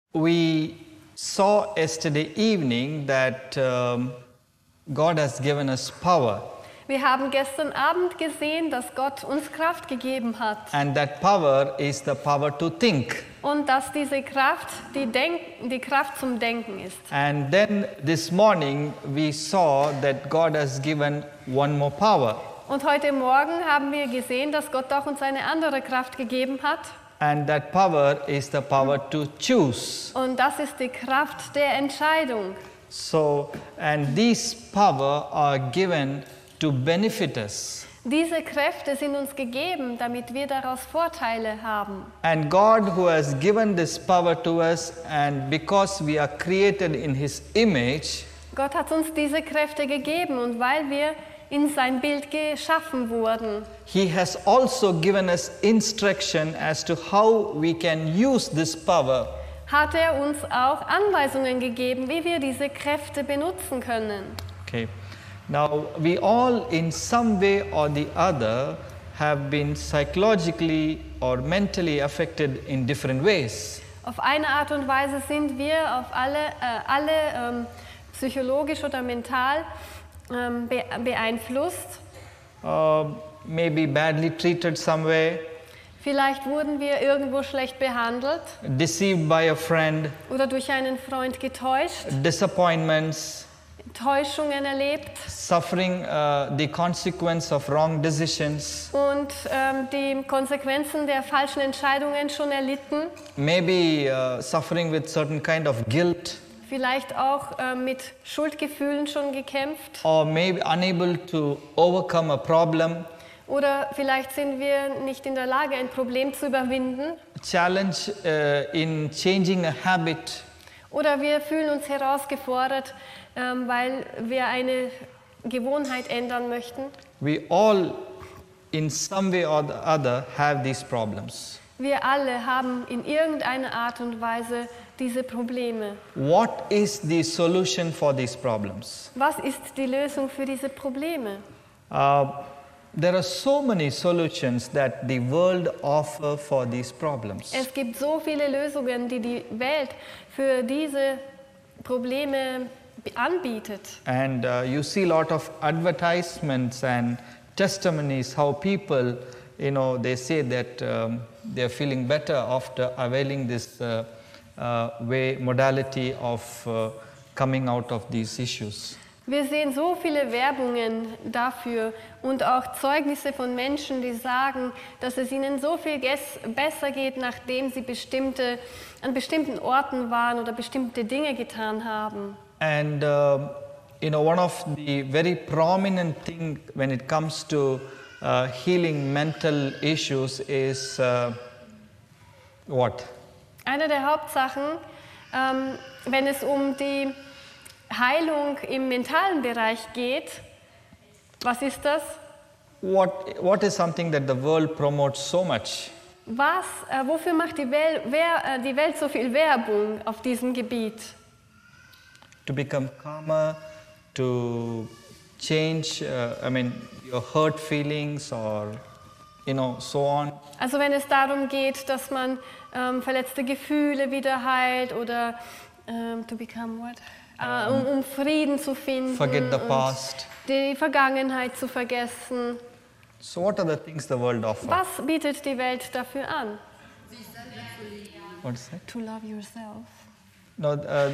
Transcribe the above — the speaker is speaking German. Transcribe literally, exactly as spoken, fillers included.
We saw yesterday evening that um, God has given us power. Wir haben gestern Abend gesehen, dass Gott uns Kraft gegeben hat. And that power is the power to think. Und dass diese Kraft die, Denk die Kraft zum Denken ist. And then this morning we saw that God has given one more power. Und heute Morgen haben wir gesehen, dass Gott auch uns eine andere Kraft gegeben hat. And that power is the power to choose. Und das ist die Kraft der Entscheidung. So, and these power are given to benefit us. Diese Kräfte sind uns gegeben, damit wir daraus Vorteile haben. And God, who has given this power to us, and because we are created in His image, Gott hat uns diese Kräfte gegeben und weil wir in sein Bild geschaffen wurden, He has also given us instruction as to how we can use this power. hat er uns auch Anweisungen gegeben, wie wir diese Kräfte benutzen können. Okay. Now, we all in some way or the other have been psychologically or mentally affected in different ways. Auf eine Art und Weise sind wir auf alle, äh, alle ähm, psychologisch oder mental ähm, be beeinflusst. Uh, maybe badly treated some way, Vielleicht wurden wir irgendwo schlecht behandelt deceived by a friend, oder durch einen Freund getäuscht, disappointments, Täuschungen erlebt suffering uh, the consequence of wrong decisions, und ähm, die Konsequenzen der falschen Entscheidungen schon erlitten. maybe uh, suffering with certain kind of guilt, Vielleicht auch äh, mit Schuldgefühlen schon gekämpft. or maybe unable to overcome a problem, Oder vielleicht sind wir nicht in der Lage, ein Problem zu überwinden. challenge uh, in changing a habit. Oder wir fühlen uns herausgefordert, ähm, weil wir eine Gewohnheit ändern möchten. We all, in some way or the other, have these problems. Wir alle haben in irgendeiner Art und Weise diese Probleme. What is the solution for these problems? Was ist die Lösung für diese Probleme? Uh, there are so many solutions that the world offer for these problems. Es gibt so viele Lösungen, die die Welt für diese Probleme anbietet. And uh, you see a lot of advertisements and testimonies how people, you know, they say that um, they're feeling better after availing this uh, uh, way, modality of uh, coming out of these issues. Wir sehen so viele Werbungen dafür und auch Zeugnisse von Menschen, die sagen, dass es ihnen so viel besser geht, nachdem sie bestimmte, an bestimmten Orten waren oder bestimmte Dinge getan haben. And uh, you know, one of the very prominent thing when it comes to uh, healing mental issues is uh, what? Eine der Hauptsachen, ähm, wenn es um die Heilung im mentalen Bereich geht, was ist das? What, what is something that the world promotes so much? Was, äh, wofür macht die Welt, wer, äh, die Welt so viel Werbung auf diesem Gebiet? To become calmer, to change, uh, I mean, your hurt feelings or, you know, so on. Also wenn es darum geht, dass man ähm, verletzte Gefühle wieder heilt oder ähm, to become what? Uh, um, um Frieden zu finden, Forget the und past. die Vergangenheit zu vergessen. So what are the things the world offers? Was bietet die Welt dafür an? What is it? To love yourself. No, uh,